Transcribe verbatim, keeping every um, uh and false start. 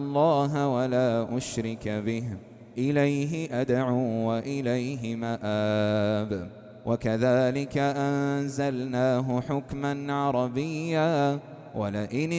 الله ولا أشرك به، إليه أدعو وإليه مآب. وكذلك أنزلناه حكما عربيا، ولئن